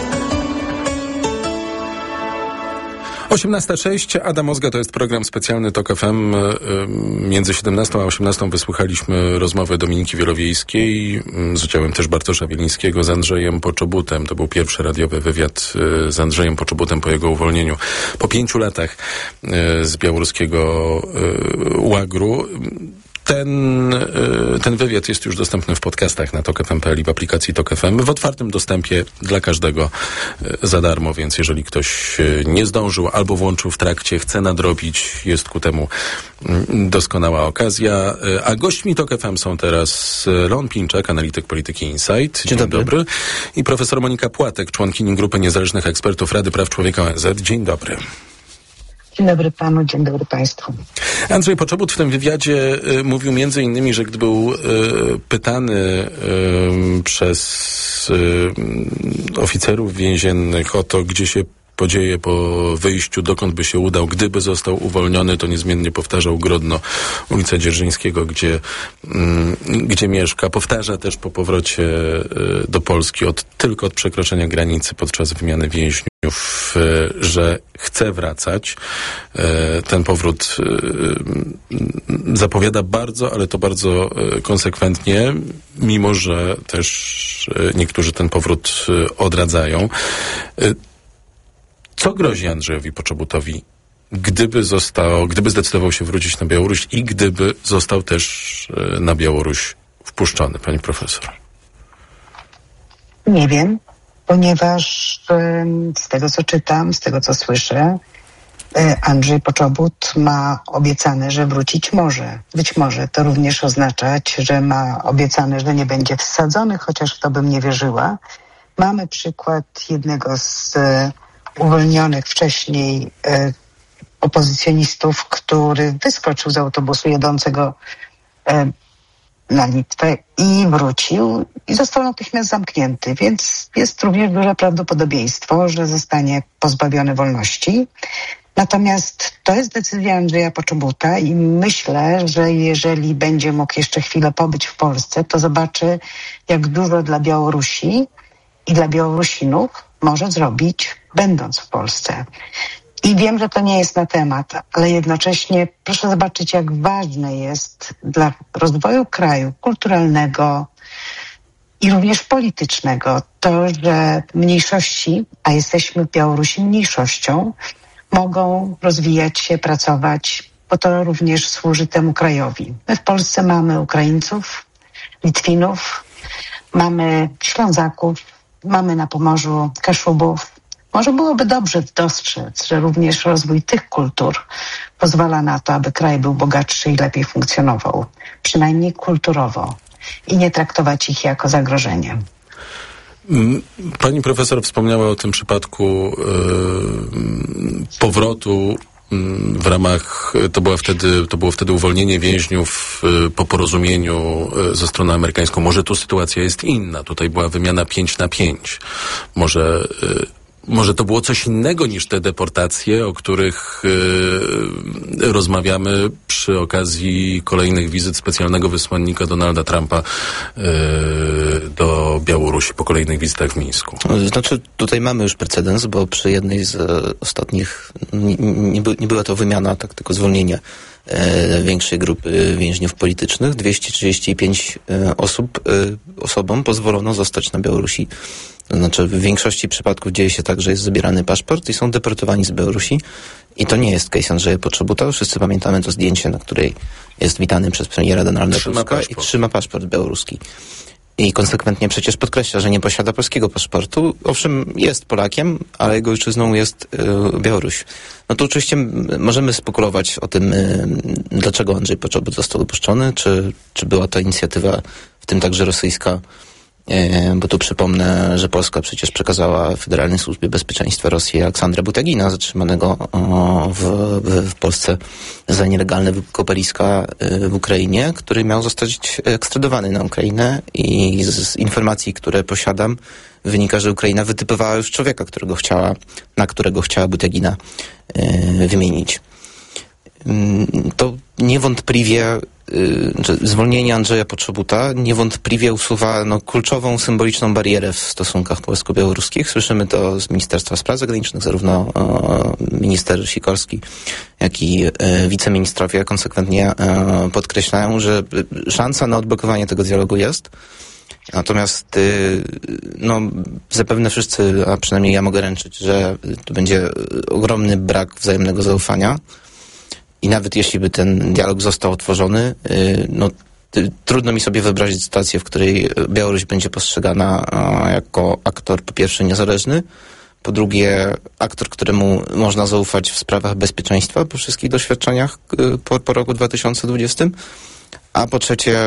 osiemnasta sześć, Adam Ozga, to jest program specjalny TOG F M. Między siedemnastą a osiemnastą wysłuchaliśmy rozmowy Dominiki Wielowiejskiej z udziałem też Bartosza Wielińskiego z Andrzejem Poczobutem. To był pierwszy radiowy wywiad z Andrzejem Poczobutem po jego uwolnieniu. Po pięciu latach z białoruskiego łagru. Ten, ten wywiad jest już dostępny w podcastach na tok f m kropka p l i w aplikacji TOG F M w otwartym dostępie dla każdego za darmo, więc jeżeli ktoś nie zdążył albo włączył w trakcie, chce nadrobić, jest ku temu doskonała okazja. A gośćmi TOG F M są teraz Leon Pinczak, analityk polityki Insight. Dzień, Dzień dobry. dobry. I profesor Monika Płatek, członkini Grupy Niezależnych Ekspertów Rady Praw Człowieka O N Z. Dzień dobry. Dzień dobry panu, dzień dobry państwu. Andrzej Poczobut w tym wywiadzie y, mówił między innymi, że gdy był y, pytany y, przez y, oficerów więziennych o to, gdzie się podzieje po wyjściu, dokąd by się udał, gdyby został uwolniony, to niezmiennie powtarzał Grodno, ulica Dzierżyńskiego, gdzie, mm, gdzie mieszka. Powtarza też po powrocie y, do Polski, od, tylko od przekroczenia granicy podczas wymiany więźniów, y, że chce wracać. Y, ten powrót y, zapowiada bardzo, ale to bardzo y, konsekwentnie, mimo że też y, niektórzy ten powrót y, odradzają. Y, Co grozi Andrzejowi Poczobutowi, gdyby został, gdyby zdecydował się wrócić na Białoruś i gdyby został też na Białoruś wpuszczony, pani profesor? Nie wiem, ponieważ z tego, co czytam, z tego, co słyszę, Andrzej Poczobut ma obiecane, że wrócić może. Być może to również oznaczać, że ma obiecane, że nie będzie wsadzony, chociaż w to bym nie wierzyła. Mamy przykład jednego z uwolnionych wcześniej e, opozycjonistów, który wyskoczył z autobusu jadącego e, na Litwę i wrócił i został natychmiast zamknięty, więc jest również duże prawdopodobieństwo, że zostanie pozbawiony wolności. Natomiast to jest decyzja Andrzeja Poczobuta i myślę, że jeżeli będzie mógł jeszcze chwilę pobyć w Polsce, to zobaczy, jak dużo dla Białorusi i dla Białorusinów może zrobić, będąc w Polsce. I wiem, że to nie jest na temat, ale jednocześnie proszę zobaczyć, jak ważne jest dla rozwoju kraju kulturalnego i również politycznego to, że mniejszości, a jesteśmy w Białorusi mniejszością, mogą rozwijać się, pracować, bo to również służy temu krajowi. My w Polsce mamy Ukraińców, Litwinów, mamy Ślązaków, mamy na Pomorzu Kaszubów. Może byłoby dobrze dostrzec, że również rozwój tych kultur pozwala na to, aby kraj był bogatszy i lepiej funkcjonował, przynajmniej kulturowo, i nie traktować ich jako zagrożenie. Pani profesor wspomniała o tym przypadku yy, powrotu w ramach, to, była wtedy, to było wtedy uwolnienie więźniów yy, po porozumieniu yy, ze stroną amerykańską. Może tu sytuacja jest inna. Tutaj była wymiana pięć na pięć. Może... Yy, Może to było coś innego niż te deportacje, o których y, rozmawiamy przy okazji kolejnych wizyt specjalnego wysłannika Donalda Trumpa y, do Białorusi, po kolejnych wizytach w Mińsku. Znaczy, tutaj mamy już precedens, bo przy jednej z e, ostatnich, nie, nie, by, nie była to wymiana, tak tylko zwolnienie e, większej grupy więźniów politycznych. dwieście trzydzieści pięć e, osób, e, osobom pozwolono zostać na Białorusi. To znaczy, w większości przypadków dzieje się tak, że jest zabierany paszport i są deportowani z Białorusi. I to nie jest case Andrzeja Poczobuta. Wszyscy pamiętamy to zdjęcie, na której jest witany przez premiera Donalda Tuska i trzyma paszport białoruski. I konsekwentnie przecież podkreśla, że nie posiada polskiego paszportu. Owszem, jest Polakiem, ale jego ojczyzną jest y, Białoruś. No to oczywiście możemy spekulować o tym, y, dlaczego Andrzej Poczobut został wypuszczony, czy, czy była to inicjatywa, w tym także rosyjska, bo tu przypomnę, że Polska przecież przekazała Federalnej Służbie Bezpieczeństwa Rosji Aleksandra Butagina, zatrzymanego w, w, w Polsce za nielegalne wykopaliska w Ukrainie, który miał zostać ekstradowany na Ukrainę, i z informacji, które posiadam, wynika, że Ukraina wytypowała już człowieka, którego chciała, na którego chciała Butagina wymienić. To niewątpliwie że zwolnienie Andrzeja Poczobuta niewątpliwie usuwa no, kluczową, symboliczną barierę w stosunkach polsko-białoruskich. Słyszymy to z Ministerstwa Spraw Zagranicznych, zarówno o, minister Sikorski, jak i e, wiceministrowie konsekwentnie e, podkreślają, że szansa na odblokowanie tego dialogu jest. Natomiast y, no, zapewne wszyscy, a przynajmniej ja mogę ręczyć, że to będzie ogromny brak wzajemnego zaufania. I nawet jeśli by ten dialog został otworzony, no trudno mi sobie wyobrazić sytuację, w której Białoruś będzie postrzegana jako aktor po pierwsze niezależny, po drugie aktor, któremu można zaufać w sprawach bezpieczeństwa po wszystkich doświadczeniach po, po roku dwa tysiące dwudziestym, a po trzecie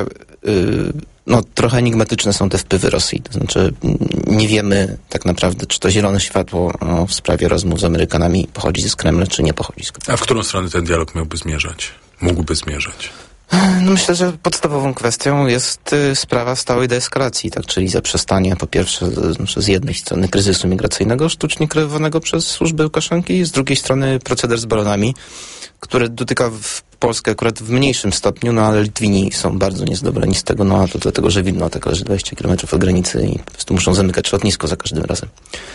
no trochę enigmatyczne są te wpływy Rosji. To znaczy nie wiemy tak naprawdę, czy to zielone światło no, w sprawie rozmów z Amerykanami pochodzi z Kremla, czy nie pochodzi z Kremla. A w którą stronę ten dialog miałby zmierzać? Mógłby zmierzać? No myślę, że podstawową kwestią jest y, sprawa stałej deeskalacji, tak, czyli zaprzestanie po pierwsze z, z jednej strony kryzysu migracyjnego sztucznie kreowanego przez służby Łukaszenki, z drugiej strony proceder z balonami, które dotyka w Polskę akurat w mniejszym stopniu, no ale Litwini są bardzo niezadowoleni z tego, no a to dlatego, że Wilno tak leży dwadzieścia kilometrów od granicy i po prostu muszą zamykać lotnisko za każdym razem.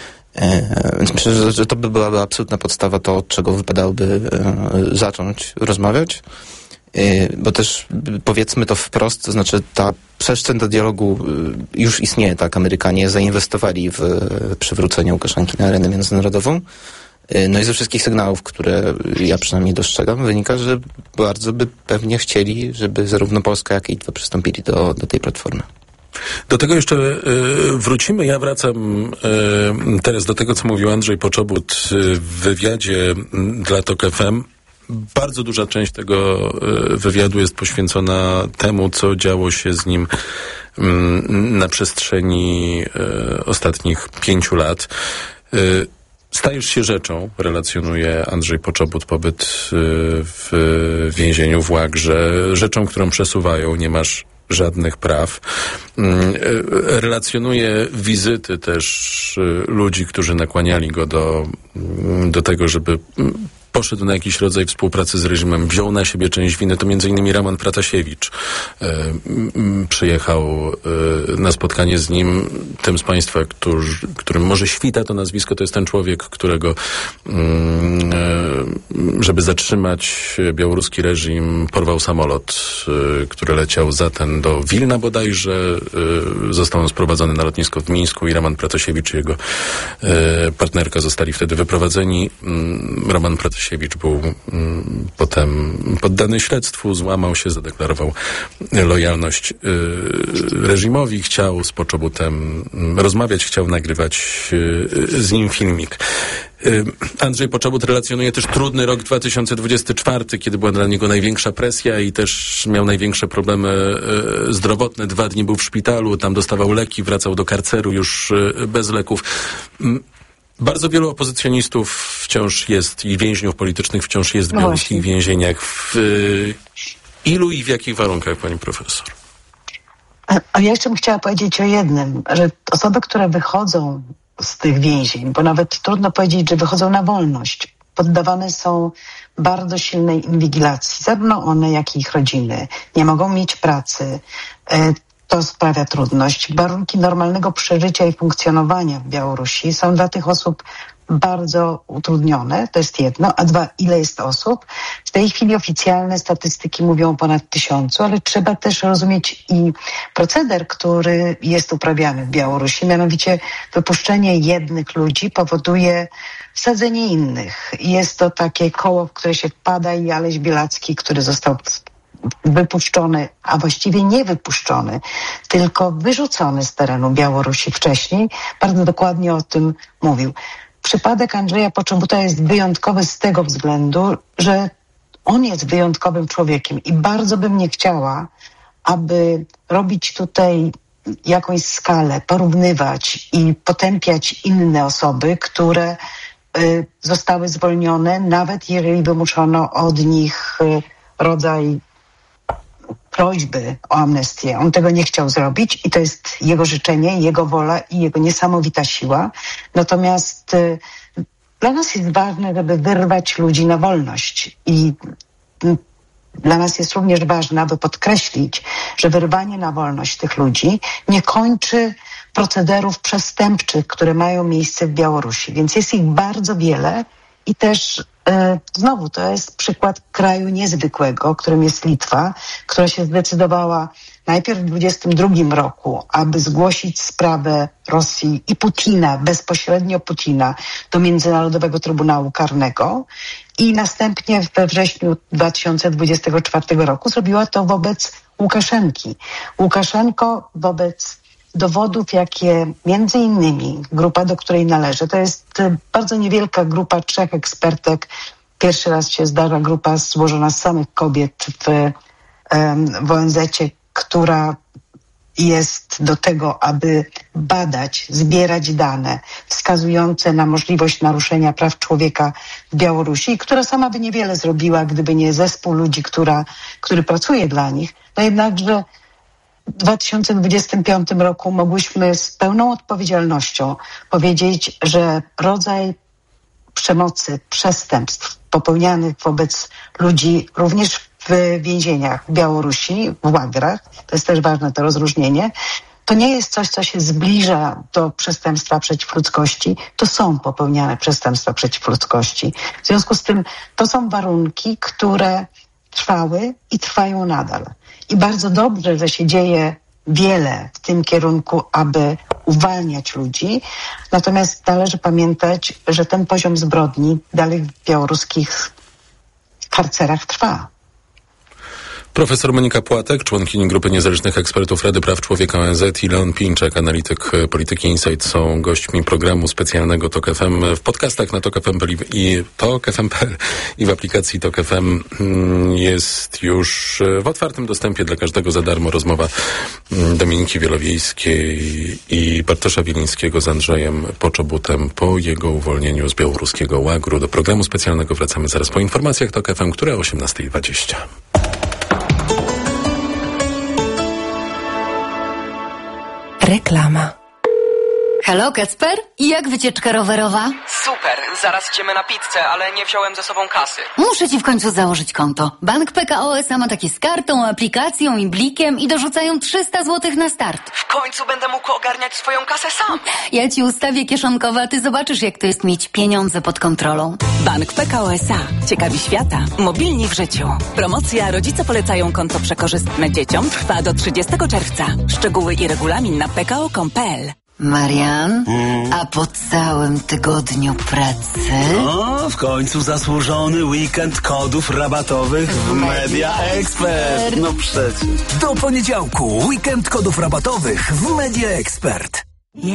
E, więc myślę, że, że to by byłaby absolutna podstawa, to od czego wypadałoby e, zacząć rozmawiać. Bo też powiedzmy to wprost, to znaczy ta przestrzeń do dialogu już istnieje, tak? Amerykanie zainwestowali w przywrócenie Łukaszenki na arenę międzynarodową. No i ze wszystkich sygnałów, które ja przynajmniej dostrzegam, wynika, że bardzo by pewnie chcieli, żeby zarówno Polska, jak i Litwa przystąpili do, do tej platformy. Do tego jeszcze y, wrócimy. Ja wracam y, teraz do tego, co mówił Andrzej Poczobut w wywiadzie dla TOK F M. Bardzo duża część tego wywiadu jest poświęcona temu, co działo się z nim na przestrzeni ostatnich pięciu lat. Stajesz się rzeczą, relacjonuje Andrzej Poczobut, pobyt w więzieniu w Łagrze, rzeczą, którą przesuwają, nie masz żadnych praw. Relacjonuje wizyty też ludzi, którzy nakłaniali go do, do tego, żeby poszedł na jakiś rodzaj współpracy z reżimem, wziął na siebie część winy, to między innymi Roman Pratasiewicz e, m, przyjechał e, na spotkanie z nim. Tym z Państwa, którzy, którym może świta to nazwisko, to jest ten człowiek, którego mm, e, żeby zatrzymać białoruski reżim, porwał samolot, e, który leciał zatem do Wilna bodajże. E, został on sprowadzony na lotnisko w Mińsku i Roman Pratasiewicz i jego e, partnerka zostali wtedy wyprowadzeni. E, Roman Pratasiewicz Siewicz był mm, potem poddany śledztwu, złamał się, zadeklarował lojalność y, reżimowi, chciał z Poczobutem y, rozmawiać, chciał nagrywać y, z nim filmik. Y, Andrzej Poczobut relacjonuje też trudny rok dwa tysiące dwudziesty czwarty, kiedy była dla niego największa presja i też miał największe problemy y, zdrowotne. Dwa dni był w szpitalu, tam dostawał leki, wracał do karceru już y, bez leków. Y, Bardzo wielu opozycjonistów wciąż jest i więźniów politycznych wciąż jest w białoruskich no więzieniach. W y, ilu i w jakich warunkach, pani profesor? A, a ja jeszcze bym chciała powiedzieć o jednym, że osoby, które wychodzą z tych więzień, bo nawet trudno powiedzieć, że wychodzą na wolność, poddawane są bardzo silnej inwigilacji. Zarówno one, jak i ich rodziny. Nie mogą mieć pracy. Y, To sprawia trudność. Warunki normalnego przeżycia i funkcjonowania w Białorusi są dla tych osób bardzo utrudnione, to jest jedno, a dwa, ile jest osób. W tej chwili oficjalne statystyki mówią o ponad tysiącu, ale trzeba też rozumieć i proceder, który jest uprawiany w Białorusi, mianowicie wypuszczenie jednych ludzi powoduje wsadzenie innych. Jest to takie koło, w które się wpada i Aleś Bielacki, który został wypuszczony, a właściwie nie wypuszczony, tylko wyrzucony z terenu Białorusi wcześniej, bardzo dokładnie o tym mówił. Przypadek Andrzeja Poczobuta jest wyjątkowy z tego względu, że on jest wyjątkowym człowiekiem i bardzo bym nie chciała, aby robić tutaj jakąś skalę, porównywać i potępiać inne osoby, które y, zostały zwolnione, nawet jeżeli wymuszono od nich y, rodzaj prośby o amnestię. On tego nie chciał zrobić i to jest jego życzenie, jego wola i jego niesamowita siła. Natomiast y, dla nas jest ważne, żeby wyrwać ludzi na wolność i y, dla nas jest również ważne, aby podkreślić, że wyrwanie na wolność tych ludzi nie kończy procederów przestępczych, które mają miejsce w Białorusi. Więc jest ich bardzo wiele i też e, znowu to jest przykład kraju niezwykłego, którym jest Litwa, która się zdecydowała najpierw w dwudziestym drugim roku, aby zgłosić sprawę Rosji i Putina, bezpośrednio Putina, do Międzynarodowego Trybunału Karnego i następnie we wrześniu dwa tysiące dwudziestego czwartego roku zrobiła to wobec Łukaszenki. Łukaszenko wobec dowodów, jakie między innymi grupa, do której należę, to jest bardzo niewielka grupa trzech ekspertek. Pierwszy raz się zdarza grupa złożona z samych kobiet w, w O N Z-cie, która jest do tego, aby badać, zbierać dane wskazujące na możliwość naruszenia praw człowieka w Białorusi, która sama by niewiele zrobiła, gdyby nie zespół ludzi, która, który pracuje dla nich. No jednakże w dwa tysiące dwudziestym piątym roku mogłyśmy z pełną odpowiedzialnością powiedzieć, że rodzaj przemocy, przestępstw popełnianych wobec ludzi również w więzieniach w Białorusi, w łagrach, to jest też ważne to rozróżnienie, to nie jest coś, co się zbliża do przestępstwa przeciw ludzkości, to są popełniane przestępstwa przeciw ludzkości. W związku z tym to są warunki, które trwały i trwają nadal. I bardzo dobrze, że się dzieje wiele w tym kierunku, aby uwalniać ludzi. Natomiast należy pamiętać, że ten poziom zbrodni dalej w białoruskich karcerach trwa. Profesor Monika Płatek, członkini Grupy Niezależnych Ekspertów Rady Praw Człowieka O N Z i Leon Pinczek, analityk Polityki Insight, są gośćmi programu specjalnego Tok F M w podcastach na tok f m i tok f m kropka p l i w aplikacji Tok F M jest już w otwartym dostępie dla każdego za darmo rozmowa Dominiki Wielowiejskiej i Bartosza Wielińskiego z Andrzejem Poczobutem po jego uwolnieniu z białoruskiego łagru. Do programu specjalnego wracamy zaraz po informacjach Tok F M, które o osiemnasta dwadzieścia. Reklama. Halo, Kacper? Jak wycieczka rowerowa? Super, zaraz idziemy na pizzę, ale nie wziąłem ze sobą kasy. Muszę ci w końcu założyć konto. Bank P K O S A ma takie z kartą, aplikacją i blikiem i dorzucają trzysta złotych na start. W końcu będę mógł ogarniać swoją kasę sam. Ja ci ustawię kieszonkowe, a ty zobaczysz, jak to jest mieć pieniądze pod kontrolą. Bank P K O S A. Ciekawi świata. Mobilni w życiu. Promocja Rodzice polecają konto przekorzystne dzieciom trwa do trzydziestego czerwca. Szczegóły i regulamin na p k o kropka com kropka p l. Marian, mm. a po całym tygodniu pracy? O, w końcu zasłużony weekend kodów rabatowych w Media Expert. No przecież. Do poniedziałku weekend kodów rabatowych w Media Expert.